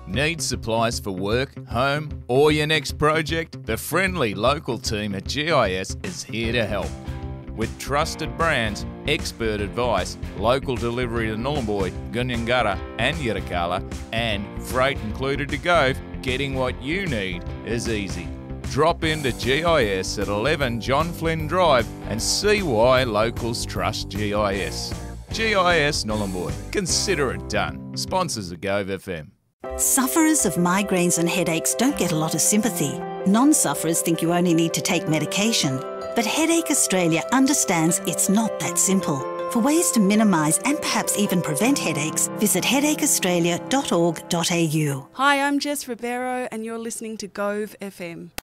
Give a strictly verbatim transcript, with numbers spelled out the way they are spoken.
Need supplies for work, home, or your next project? The friendly local team at G I S is here to help. With trusted brands, expert advice, local delivery to Nhulunbuy, Gunyangara and Yirrkala, and freight included to go, getting what you need is easy. Drop into G I S at eleven John Flynn Drive and see why locals trust G I S. G I S Nhulunbuy. Consider it done. Sponsors of Gove F M. Sufferers of migraines and headaches don't get a lot of sympathy. Non-sufferers think you only need to take medication. But Headache Australia understands it's not that simple. For ways to minimise and perhaps even prevent headaches, visit headache australia dot org dot a u. Hi, I'm Jess Ribeiro and you're listening to Gove F M.